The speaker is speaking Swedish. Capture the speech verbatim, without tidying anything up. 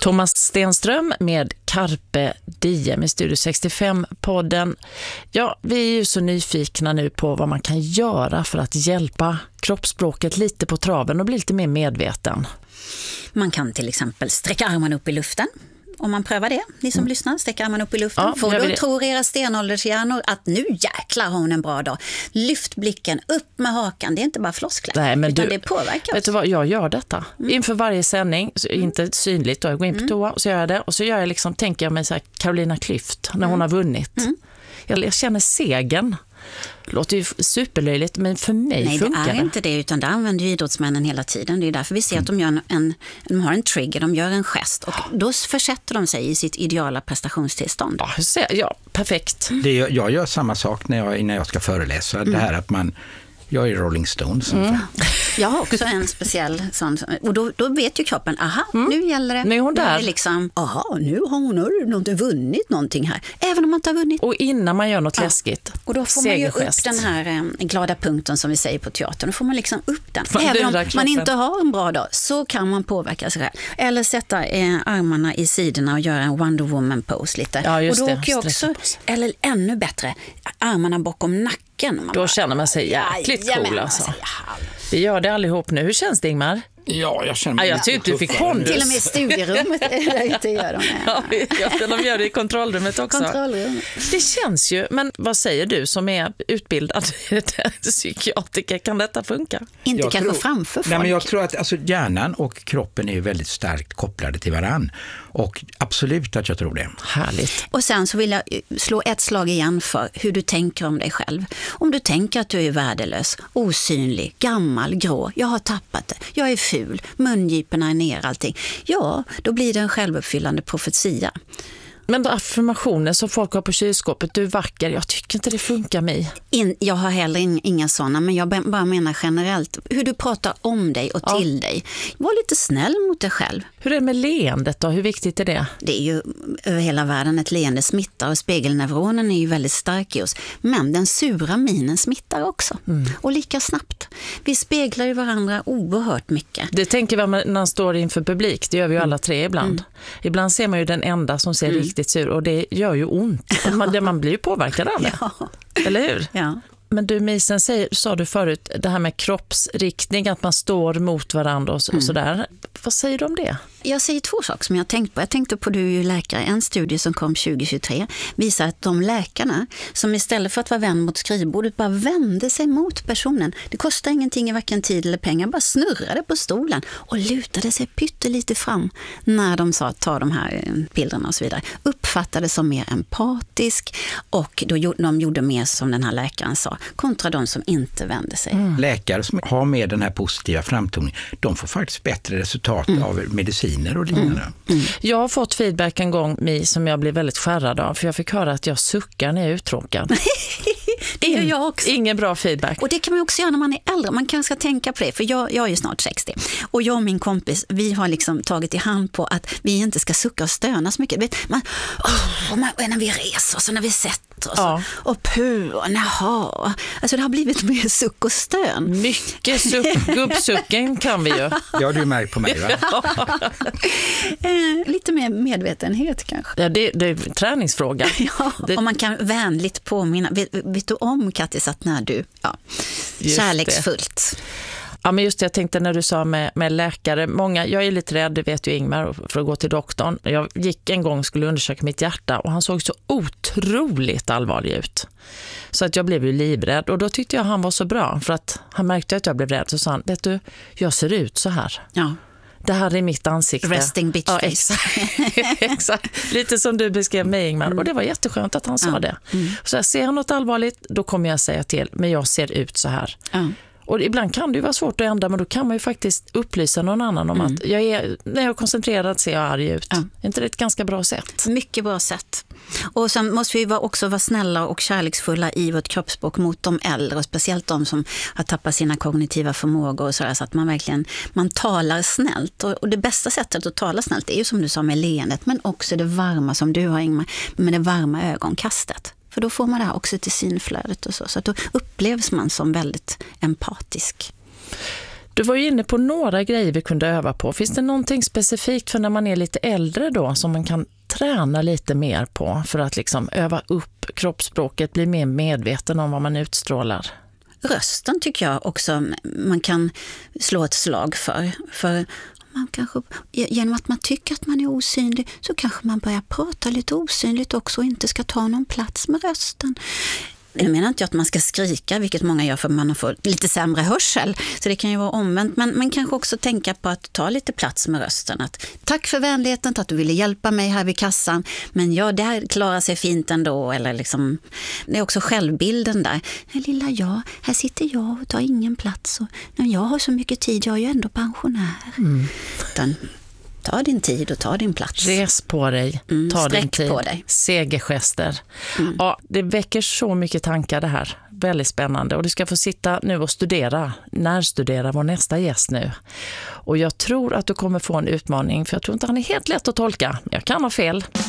Thomas Stenström med Carpe Diem i Studio sextiofem-podden. Ja, vi är ju så nyfikna nu på vad man kan göra för att hjälpa kroppsspråket lite på traven och bli lite mer medveten. Man kan till exempel sträcka armarna upp i luften. Om man prövar det, ni som mm. lyssnar, sträcker armarna upp i luften. Ja, får då tror era stenåldershjärnor att nu jäklar har hon en bra dag. Lyft blicken, upp med hakan. Det är inte bara floskler, Nej, men utan du, det påverkar vet du vad, jag gör detta. Mm. Inför varje sändning, så mm. inte synligt, då jag går in på toa och så gör jag det. Och så gör jag liksom, tänker jag mig så här, Carolina Klüft, när mm. hon har vunnit. Mm. Jag, jag känner segern. Det låter ju superlöjligt, men för mig Nej, funkar det. Nej, det är inte det, utan det använder ju idrottsmännen hela tiden. Det är därför vi ser att de, gör en, en, de har en trigger, de gör en gest och då försätter de sig i sitt ideala prestationstillstånd. Ja, ja perfekt. Det, jag gör samma sak när jag, när jag ska föreläsa. Mm. Det här att man... Jag är Rolling Stones. Mm. Jag har också en speciell sån. Och då, då vet ju kroppen, aha, mm. nu gäller det. Nu är hon där. Nu är det liksom, aha, nu har hon inte vunnit någonting här. Även om man inte har vunnit. Och innan man gör något ja. läskigt. Och då får man ju upp den här eh, glada punkten som vi säger på teatern. Då får man liksom upp den. Man Även om man kroppen. inte har en bra dag så kan man påverka sig själv. Eller sätta eh, armarna i sidorna och göra en Wonder Woman pose lite. Ja, just och då det. åker jag också, eller ännu bättre, armarna bakom nacken. Man då bara, känner man sig jäkligt ja, cool alltså. Vi gör det allihop nu. Hur känns det, Ingmar? Ja, jag känner mig... Ja, jag tyckte du fick pondus. Till och med i studierummet där ute gör de det. Ja, de gör det i kontrollrummet också. Kontrollrummet. Det känns ju, men vad säger du som är utbildad psykiatriker? Kan detta funka? Inte jag kanske tror, framför folk. Nej, men jag tror att alltså, hjärnan och kroppen är väldigt starkt kopplade till varann. Och absolut att jag tror det. Härligt. Och sen så vill jag slå ett slag igen för hur du tänker om dig själv. Om du tänker att du är värdelös, osynlig, gammal, grå, jag har tappat det, jag är ful, mungiporna är ner allting. Ja, då blir det en självuppfyllande profetia. Men affirmationer som folk har på kylskåpet, du är vacker, jag tycker inte det funkar mig. In, jag har heller in, inga sådana, men jag bara menar generellt hur du pratar om dig och till ja. dig. Var lite snäll mot dig själv. Hur är det med leendet då? Hur viktigt är det? Det är ju över hela världen ett leende smittar och spegelneuronen är ju väldigt stark i oss. Men den sura minen smittar också. Mm. Och lika snabbt. Vi speglar ju varandra oerhört mycket. Det tänker man när man står inför publik. Det gör vi ju alla tre ibland. Mm. Ibland ser man ju den enda som ser mm. riktigt sur och det gör ju ont. Man, man blir ju påverkad av det. Ja. Eller hur? Ja. Men du Misen, säger, sa du förut det här med kroppsriktning, att man står mot varandra och, så, mm. och sådär. Vad säger du om det? Jag säger två saker som jag har tänkt på. Jag tänkte på, du är ju läkare, en studie som kom tjugo tjugotre visar att de läkarna som istället för att vara vän mot skrivbordet bara vände sig mot personen. Det kostar ingenting i varken tid eller pengar, bara snurrade på stolen och lutade sig pyttelite fram när de sa att ta de här pillerna och så vidare. Uppfattade som mer empatisk och då de gjorde mer som den här läkaren sa, kontra de som inte vände sig. Mm. Läkare som har med den här positiva framtoningen, de får faktiskt bättre resultat mm. av medicin. Och mm. Mm. Jag har fått feedback en gång Mi, som jag blev väldigt skärrad av, för jag fick höra att jag suckar när jag är uttråkad. Det gör jag också. Ingen bra feedback. Och det kan man också göra när man är äldre. Man kanske ska tänka på det, för jag, jag är ju snart sextio. Och jag och min kompis, vi har liksom tagit i hand på att vi inte ska sucka och stöna så mycket. Vet, man, oh, man, när vi reser och så när vi sätter oss ja. och puh och naha. Alltså det har blivit mer suck och stön. Mycket suck. Gubbsucken kan vi ju. Ja, du är märkt på mig, va? eh, lite mer medvetenhet kanske. Ja, det, det är en träningsfråga. Ja, det... och man kan vänligt påminna. Vet, vet du om, Kattis, att när du, ja, kärleksfullt. Det. Ja, men just det, jag tänkte när du sa med, med läkare, många, jag är lite rädd, det vet ju Ingmar, för att gå till doktorn. Jag gick en gång och skulle undersöka mitt hjärta och han såg så otroligt allvarlig ut. Så att jag blev ju livrädd och då tyckte jag han var så bra, för att han märkte att jag blev rädd, så sa han, vet du, jag ser ut så här. Ja. Det här är mitt ansikte. Resting bitch face. Ja, exakt. exakt. Lite som du beskrev mig, Ingmar. Mm. Och det var jätteskönt att han sa ja. det. Mm. Så jag ser han något allvarligt, då kommer jag säga till. Men jag ser ut så här. Mm. Och ibland kan det ju vara svårt att ändra, men då kan man ju faktiskt upplysa någon annan om mm. att jag är, när jag är koncentrerad ser jag arg ut. Mm. Är inte det ett ganska bra sätt? Mycket bra sätt. Och sen måste vi också vara snälla och kärleksfulla i vårt kroppsspråk mot de äldre, och speciellt de som har tappat sina kognitiva förmågor och sådär, så att man verkligen man talar snällt. Och, och det bästa sättet att tala snällt är ju som du sa med leendet, men också det varma som du har, Ingmar, med det varma ögonkastet. För då får man det här också till synflödet och så. Så att då upplevs man som väldigt empatisk. Du var ju inne på några grejer vi kunde öva på. Finns det någonting specifikt för när man är lite äldre då som man kan träna lite mer på för att liksom öva upp kroppsspråket, bli mer medveten om vad man utstrålar? Rösten tycker jag också man kan slå ett slag för. För man kanske, genom att man tycker att man är osynlig så kanske man börjar prata lite osynligt också och inte ska ta någon plats med rösten. Jag menar inte att man ska skrika, vilket många gör för man får lite sämre hörsel. Så det kan ju vara omvänt. Men man kanske också tänka på att ta lite plats med rösten. Att, tack för vänligheten, att du ville hjälpa mig här vid kassan. Men ja, det här klarar sig fint ändå. Eller liksom, det är också självbilden där. Nej, lilla jag, här sitter jag och tar ingen plats. Och, nej, jag har så mycket tid, jag är ju ändå pensionär. Mm. Utan, ta din tid och ta din plats. Res på dig, mm, ta din tid. På dig. Segergester. Mm. Ja, det väcker så mycket tankar det här. Väldigt spännande. Och du ska få sitta nu och studera, närstudera vår nästa gäst nu. Och jag tror att du kommer få en utmaning, för jag tror inte han är helt lätt att tolka. Jag kan ha fel.